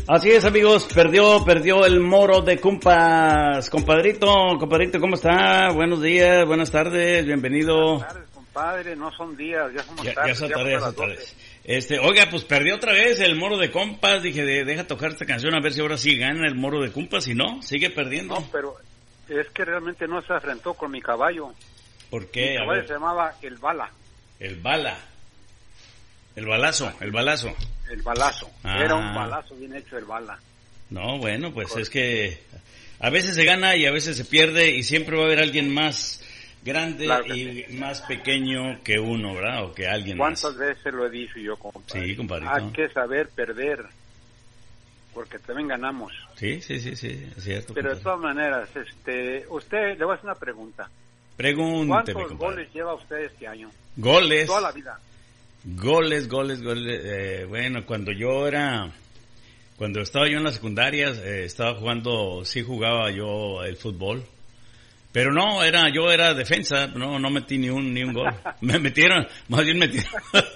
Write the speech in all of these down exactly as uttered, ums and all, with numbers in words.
Así es, amigos, perdió, perdió el Moro de Compas. Compadrito, compadrito, ¿cómo está? Buenos días, buenas tardes, bienvenido. Buenas tardes, compadre, no son días, ya somos ya, tardes. Ya son tardes, ya son tardes. Este, oiga, pues perdió otra vez el Moro de Compas. Dije, de, deja tocar esta canción a ver si ahora sí gana el Moro de Compas. Y no, sigue perdiendo. No, pero es que realmente no se enfrentó con mi caballo. ¿Por qué? Mi caballo se llamaba El Bala. El Bala. El balazo, el balazo. El balazo. Ah. Era un balazo bien hecho, el Bala. No, bueno, pues Correcto. Es que a veces se gana y a veces se pierde y siempre va a haber alguien más grande claro y sí. más pequeño que uno, ¿verdad? O que alguien ¿Cuántas más. ¿Cuántas veces lo he dicho yo, compadre? Sí, compadrito. Hay que saber perder, porque también ganamos. Sí, sí, sí, sí, es cierto. Pero compadre. de todas maneras, este, usted, le voy a hacer una pregunta. Pregúnteme, ¿Cuántos compadre. goles lleva usted este año? ¿Goles? Toda la vida. Goles, goles, goles. Eh, bueno, cuando yo era, cuando estaba yo en la secundaria, eh, estaba jugando, sí jugaba yo el fútbol, pero no, era, yo era defensa, no, no metí ni un, ni un gol. Me metieron, más bien metieron,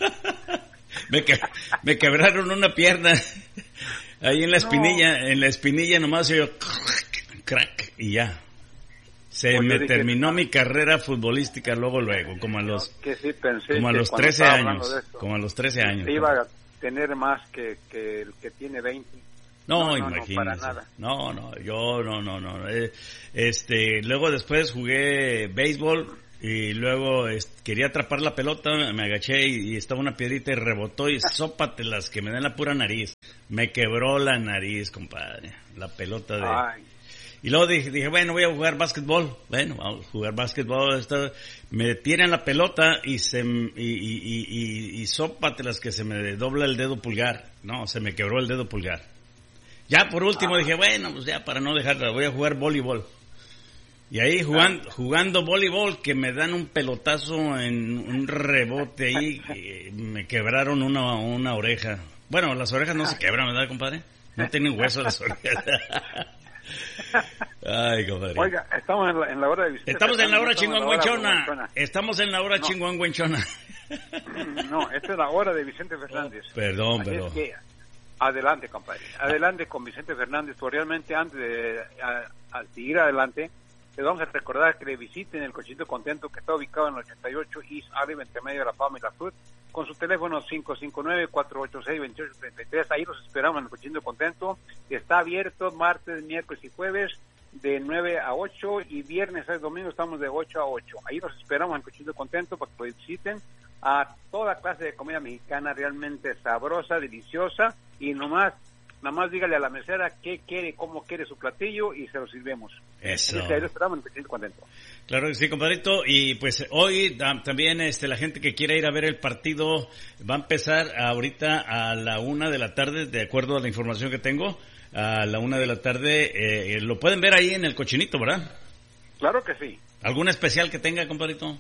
me, que, me quebraron una pierna ahí en la espinilla, no. en la espinilla nomás yo, crack, y ya. Se pues me dije, terminó mi carrera futbolística luego, luego, como a los, que sí pensé como a los trece años, esto, como a los trece años. Iba a tener más que, que el que tiene veinte. No, no imagínese. No, para nada. no, no, yo no, no, no. Este, luego después jugué béisbol y luego este, quería atrapar la pelota, me agaché y, y estaba una piedrita y rebotó y zópatelas que me dan la pura nariz. Me quebró la nariz, compadre, la pelota de... Ay. Y luego dije, dije, bueno, voy a jugar básquetbol. Bueno, vamos a jugar básquetbol. Esto, me tiran la pelota y se y, y, y, y, y sópatelas que se me dobla el dedo pulgar. No, se me quebró el dedo pulgar. Ya por último ah. dije, bueno, pues ya para no dejarla, voy a jugar voleibol. Y ahí jugando, ah. jugando voleibol, que me dan un pelotazo en un rebote ahí, que me quebraron una, una oreja. Bueno, las orejas no se quebran, ¿verdad, compadre? No tienen hueso las orejas. Ay, compadre. Oiga, estamos en la, en la hora de Vicente Estamos Fernández, en la hora chinguanguenchona. Estamos en la hora no. chinguanguenchona. No, esta es la hora de Vicente Fernández. Oh, perdón, Así perdón. Es que, adelante, compadre. Adelante con Vicente Fernández. Pues realmente, antes de a, a seguir adelante, les vamos a recordar que le visiten el Cochinito Contento, que está ubicado en el ochenta y ocho East Avenue, entre medio de La Fama y La Cruz, con su teléfono cinco cinco nueve, cuatro ocho seis, dos ocho tres tres. Ahí los esperamos en el Cochinito Contento. Está abierto martes, miércoles y jueves de nueve a ocho, y viernes y domingo estamos de ocho a ocho. Ahí los esperamos en el Cochinito Contento para que visiten a toda clase de comida mexicana realmente sabrosa, deliciosa, y nomás Nada más dígale a la mesera qué quiere, cómo quiere su platillo y se lo sirvemos. Eso. Ahí lo esperamos en el Cochinito Contento. Claro que sí, compadrito. Y pues hoy también este la gente que quiera ir a ver el partido va a empezar ahorita a la una de la tarde, de acuerdo a la información que tengo, a la una de la tarde. Eh, lo pueden ver ahí en el Cochinito, ¿verdad? Claro que sí. ¿Algún especial que tenga, compadrito?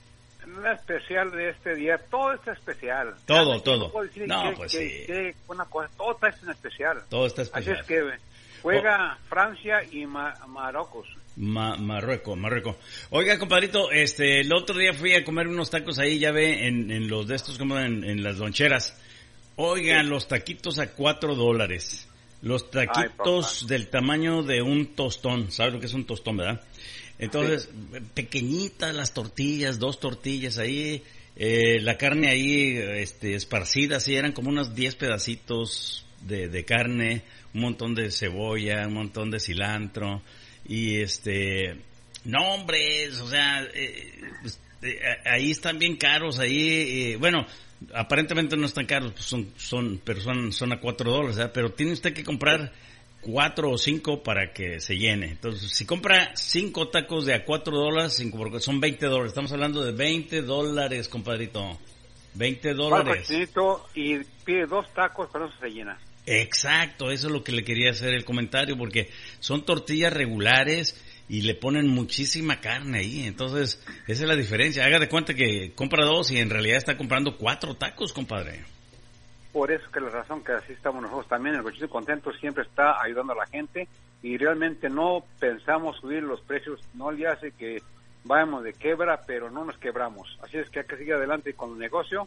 La especial de este día, todo está especial. Todo, ya, todo. No, que, pues que, sí. Que una cosa, todo está en especial. Todo está especial. Así es que juega oh. Francia y Ma Marruecos. Ma Marruecos, Marruecos. Oiga, compadrito, este, el otro día fui a comer unos tacos ahí, ya ve, en, en los de estos, como en, en las loncheras. Oigan, sí. Los taquitos a cuatro dólares. Los taquitos Ay, del tamaño de un tostón. ¿Sabes lo que es un tostón, verdad? Entonces, sí. Pequeñitas las tortillas, dos tortillas ahí, eh, la carne ahí este, esparcida, así eran como unos diez pedacitos de, de carne, un montón de cebolla, un montón de cilantro, y este, no hombres, o sea, eh, pues, eh, ahí están bien caros, ahí, eh, bueno, aparentemente no están caros, pues son, son, pero son, son a cuatro dólares, ¿verdad? Pero tiene usted que comprar cuatro o cinco para que se llene. Entonces, si compra cinco tacos de a cuatro dólares, cinco, porque son veinte dólares. Estamos hablando de veinte dólares, compadrito. veinte dólares. Y pide dos tacos, pero no se llena. Exacto, eso es lo que le quería hacer el comentario, porque son tortillas regulares y le ponen muchísima carne ahí. Entonces, esa es la diferencia. Haga de cuenta que compra dos y en realidad está comprando cuatro tacos, compadre. Por eso que la razón que así estamos nosotros también, el Cochinito Contento siempre está ayudando a la gente y realmente no pensamos subir los precios, no le hace que vayamos de quebra, pero no nos quebramos. Así es que hay que seguir adelante con el negocio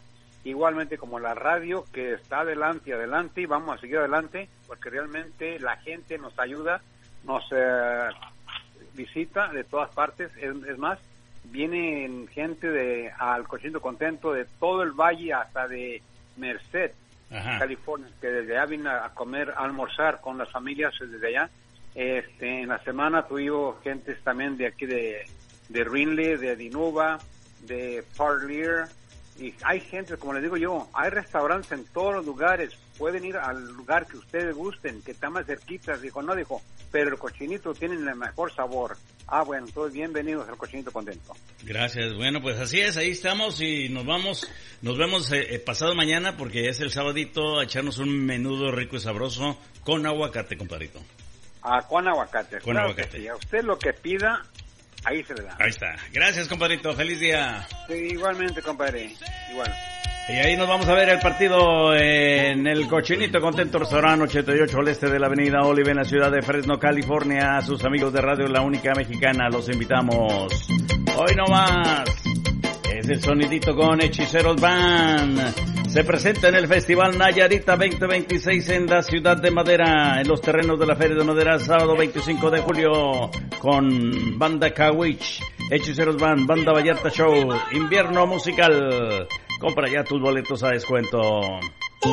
igualmente como la radio, que está adelante y adelante, y vamos a seguir adelante, porque realmente la gente nos ayuda, nos eh, visita de todas partes, es, es más, vienen gente de al Cochinito Contento de todo el valle, hasta de Merced, Ajá. California, que desde allá vienen a comer, a almorzar con las familias desde allá. Este, en la semana tuvimos gente también de aquí de, de Rinley, de Dinuba, de Parlier, y hay gente, como les digo yo, hay restaurantes en todos los lugares, pueden ir al lugar que ustedes gusten, que está más cerquita. Dijo, no, dijo, pero el cochinito tiene el mejor sabor. Ah, bueno, todos bienvenidos al Cochinito Contento. Gracias, bueno, pues así es, ahí estamos y nos vamos, nos vemos eh, pasado mañana, porque es el sabadito, a echarnos un menudo rico y sabroso con aguacate, compadrito. Ah, con aguacate. Con claro aguacate. Sí. A usted lo que pida, ahí se le da. Ahí está. Gracias, compadrito. Feliz día. Sí, igualmente, compadre. Igual. Y ahí nos vamos a ver el partido en el Cochinito Contento Restaurante ochenta y ocho al este de la avenida Olive en la ciudad de Fresno, California. A sus amigos de Radio La Única Mexicana los invitamos. Hoy no más. Es el sonidito con Hechiceros Band. Se presenta en el Festival Nayarita veinte veintiséis en la Ciudad de Madera, en los terrenos de la Feria de Madera, sábado veinticinco de julio, con Banda Kawich, Hechiceros Band, Banda Vallarta Show, Invierno Musical. Compra ya tus boletos a descuento.